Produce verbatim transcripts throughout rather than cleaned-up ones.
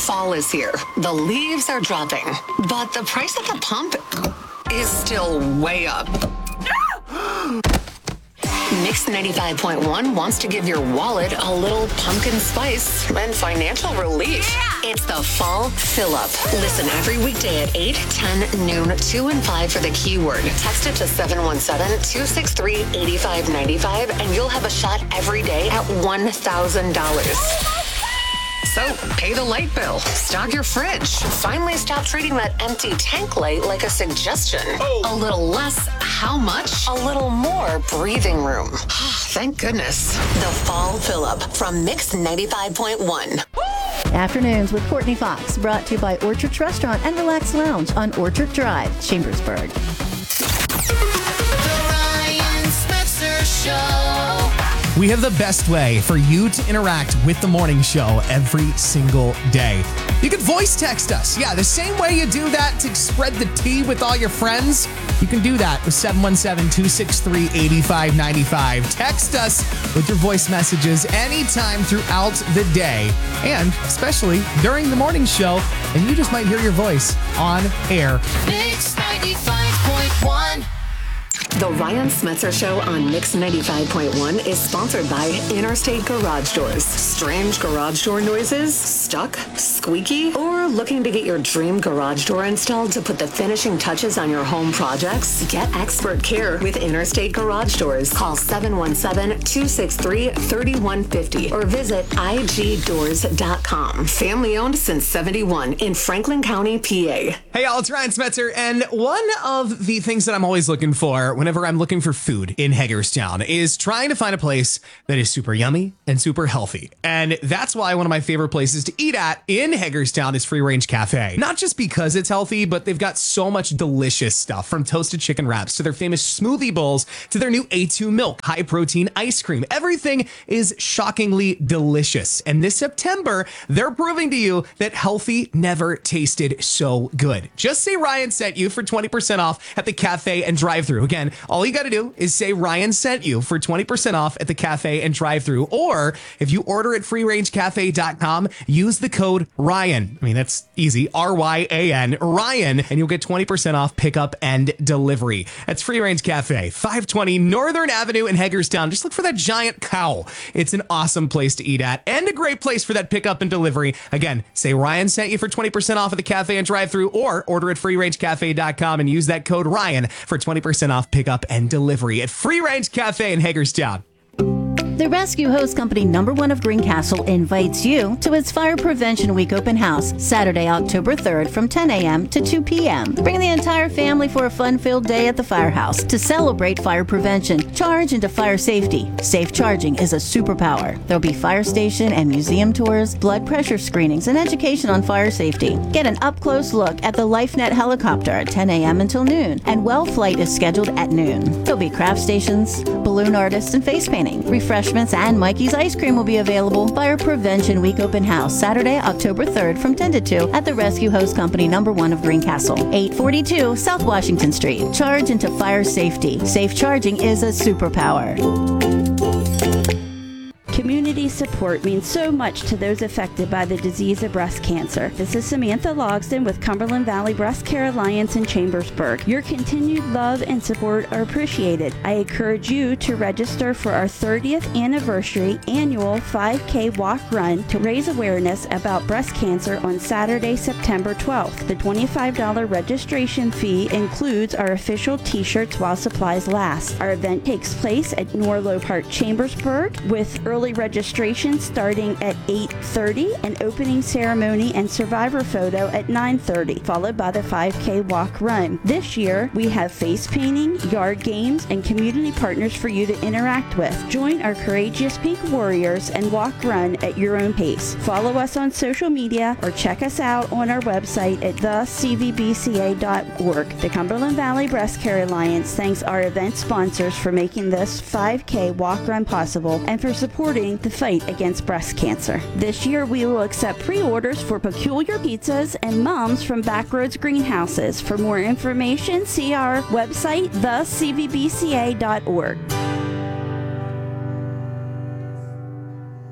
Fall is here. The leaves are dropping, but the price at the pump is still way up. Mix ninety-five point one wants to give your wallet a little pumpkin spice and financial relief. Yeah. It's the Fall Fill-Up. Listen every weekday at eight, ten, noon, two, and five for the keyword. Text it to seven one seven, two six three, eight five nine five, and you'll have a shot every day at one thousand dollars. So pay the light bill, stock your fridge, finally stop treating that empty tank light like a suggestion. Oh. A little less, how much? A little more breathing room. Thank goodness. The Fall Fill-Up from Mix ninety-five point one. Afternoons with Courtney Fox, brought to you by Orchard's Restaurant and Relax Lounge on Orchard Drive, Chambersburg. The Ryan Smetzer Show. We have the best way for you to interact with the morning show every single day. You can voice text us. Yeah, the same way you do that to spread the tea with all your friends, you can do that with seven one seven, two six three, eight five nine five. Text us with your voice messages anytime throughout the day, and especially during the morning show, and you just might hear your voice on air. Mix ninety-five point one. The Ryan Smetzer Show on Mix ninety-five point one is sponsored by Interstate Garage Doors. Strange garage door noises? Stuck? Squeaky? Or looking to get your dream garage door installed to put the finishing touches on your home projects? Get expert care with Interstate Garage Doors. Call seven one seven, two six three, three one five zero or visit I G doors dot com. Family owned since seventy-one in Franklin County, P A. Hey y'all, it's Ryan Smetzer, and one of the things that I'm always looking for whenever I'm looking for food in Hagerstown is trying to find a place that is super yummy and super healthy. And that's why one of my favorite places to eat at in Hagerstown is Free Range Cafe. Not just because it's healthy, but they've got so much delicious stuff, from toasted chicken wraps to their famous smoothie bowls to their new A two milk, high protein ice cream. Everything is shockingly delicious. And this September, they're proving to you that healthy never tasted so good. Just say Ryan sent you for twenty percent off at the cafe and drive-thru. Again, all you got to do is say Ryan sent you for twenty percent off at the cafe and drive-thru. Or if you order at free range cafe dot com, use the code Ryan. I mean, that's easy. R Y A N, Ryan, and you'll get twenty percent off pickup and delivery. That's Free Range Cafe, five twenty Northern Avenue in Hagerstown. Just look for that giant cow. It's an awesome place to eat at and a great place for that pickup and delivery. Again, say Ryan sent you for twenty percent off at the cafe and drive-thru, or order at free range cafe dot com and use that code Ryan for twenty percent off pickup and delivery at Free Range Cafe in Hagerstown. The Rescue Hose Company number one of Greencastle invites you to its Fire Prevention Week open house, Saturday, October third from ten a.m. to two p.m. Bring the entire family for a fun-filled day at the firehouse to celebrate fire prevention, charge into fire safety. Safe charging is a superpower. There'll be fire station and museum tours, blood pressure screenings, and education on fire safety. Get an up-close look at the LifeNet helicopter at ten a.m. until noon, and Well Flight is scheduled at noon. There'll be craft stations, balloon artists, and face painting. Refreshments and Mikey's Ice Cream will be available. Fire Prevention Week open house, Saturday, October third from ten to two at the Rescue Hose Company number one of Greencastle, eight forty-two South Washington Street. Charge into fire safety. Safe charging is a superpower. Community support means so much to those affected by the disease of breast cancer. This is Samantha Logsdon with Cumberland Valley Breast Care Alliance in Chambersburg. Your continued love and support are appreciated. I encourage you to register for our thirtieth anniversary annual five K walk run to raise awareness about breast cancer on Saturday, September twelfth. The twenty-five dollars registration fee includes our official t-shirts while supplies last. Our event takes place at Norlow Park, Chambersburg, with early registration starting at eight thirty, an opening ceremony and survivor photo at nine thirty, followed by the five K walk run. This year, we have face painting, yard games, and community partners for you to interact with. Join our courageous pink warriors and walk run at your own pace. Follow us on social media or check us out on our website at the c v b c a dot org. The Cumberland Valley Breast Care Alliance thanks our event sponsors for making this five K walk run possible and for supporting the fight against breast cancer. This year, we will accept pre-orders for Peculiar Pizzas and Moms from Backroads Greenhouses. For more information, see our website, the c v b c a dot org.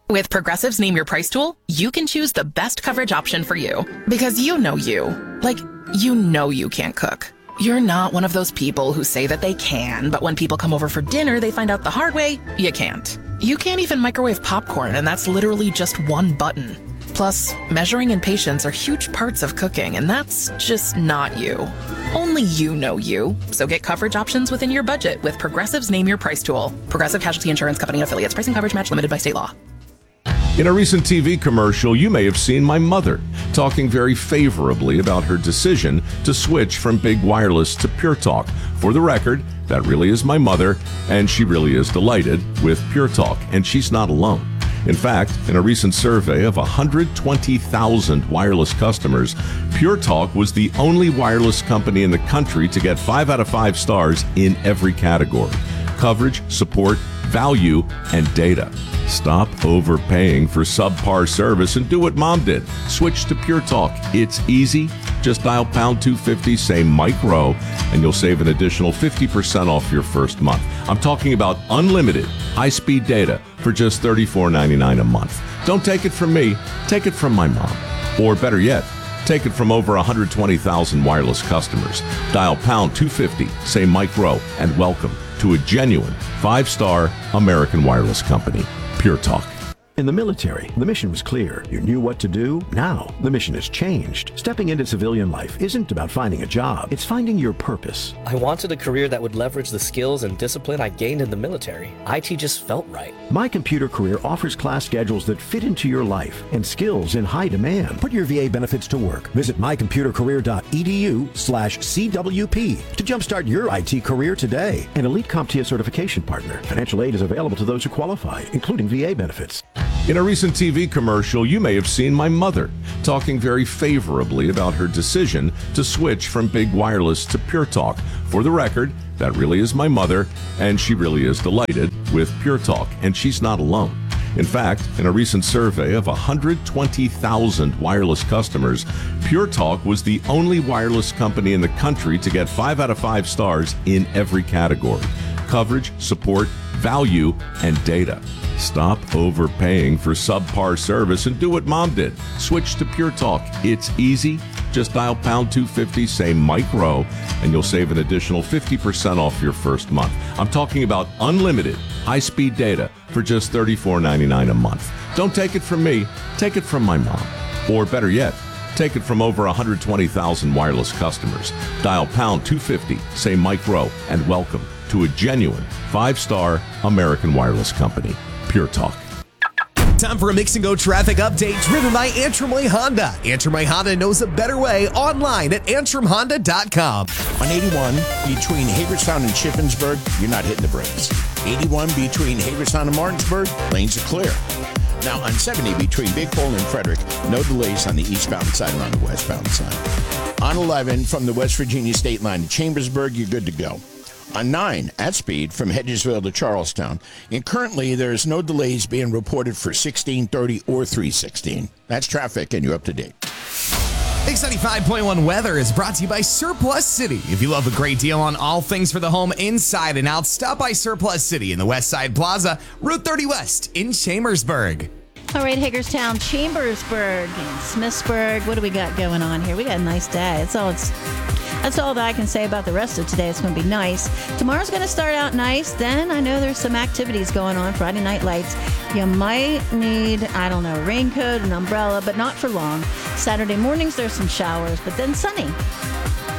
With Progressive's Name Your Price tool, you can choose the best coverage option for you. Because you know you. Like, you know you can't cook. You're not one of those people who say that they can, but when people come over for dinner, they find out the hard way, you can't. You can't even microwave popcorn, and that's literally just one button. Plus, measuring and patience are huge parts of cooking, and that's just not you. Only you know you. So get coverage options within your budget with Progressive's Name Your Price tool. Progressive Casualty Insurance Company and affiliates. Pricing coverage match limited by state law. In a recent T V commercial, you may have seen my mother talking very favorably about her decision to switch from Big Wireless to Pure Talk. For the record, that really is my mother, and she really is delighted with Pure Talk, and she's not alone. In fact, in a recent survey of one hundred twenty thousand wireless customers, Pure Talk was the only wireless company in the country to get five out of five stars in every category: coverage, support, value, and data. Stop overpaying for subpar service and do what Mom did. Switch to Pure Talk. It's easy. Just dial pound two fifty, say Mike Rowe, and you'll save an additional fifty percent off your first month. I'm talking about unlimited high-speed data for just thirty-four ninety-nine a month. Don't take it from me. Take it from my mom. Or better yet, take it from over one hundred twenty thousand wireless customers. Dial pound two fifty, say Mike Rowe, and welcome to a genuine five-star American wireless company, Pure Talk. In the military, the mission was clear. You knew what to do. Now, the mission has changed. Stepping into civilian life isn't about finding a job. It's finding your purpose. I wanted a career that would leverage the skills and discipline I gained in the military. I T just felt right. My Computer Career offers class schedules that fit into your life and skills in high demand. Put your V A benefits to work. Visit mycomputercareer.edu slash CWP to jumpstart your I T career today. An elite CompTIA certification partner. Financial aid is available to those who qualify, including V A benefits. In a recent T V commercial, you may have seen my mother talking very favorably about her decision to switch from Big Wireless to Pure Talk. For the record, that really is my mother, and she really is delighted with Pure Talk, and she's not alone. In fact, in a recent survey of one hundred twenty thousand wireless customers, Pure Talk was the only wireless company in the country to get five out of five stars in every category: coverage, support, value, and data. Stop overpaying for subpar service and do what Mom did. Switch to Pure Talk. It's easy. Just dial pound two fifty, say Mike Rowe, and you'll save an additional fifty percent off your first month. I'm talking about unlimited high-speed data for just thirty-four ninety-nine a month. Don't take it from me. Take it from my mom. Or better yet, take it from over one hundred twenty thousand wireless customers. Dial pound two fifty, say Mike Rowe, and welcome to a genuine five-star American wireless company, Pure Talk. Time for a Mix and Go traffic update driven by Antrim Way Honda. Antrim Way Honda knows a better way online at antrim honda dot com. On eighty-one, between Hagerstown and Shippensburg, you're not hitting the brakes. eighty-one, between Hagerstown and Martinsburg, lanes are clear. Now, on seventy, between Big Pole and Frederick, no delays on the eastbound side or on the westbound side. On eleven, from the West Virginia state line to Chambersburg, you're good to go. On nine, at speed, from Hedgesville to Charlestown. And currently, there is no delays being reported for sixteen thirty or three sixteen. That's traffic, and you're up to date. Mix ninety-five point one weather is brought to you by Surplus City. If you love a great deal on all things for the home inside and out, stop by Surplus City in the West Side Plaza, Route thirty West in Chambersburg. All right, Hagerstown, Chambersburg, and Smithsburg. What do we got going on here? We got a nice day. That's all it's... That's all that I can say about the rest of today. It's going to be nice. Tomorrow's going to start out nice. Then I know there's some activities going on. Friday night lights. You might need, I don't know, a raincoat, an umbrella, but not for long. Saturday mornings, there's some showers, but then sunny.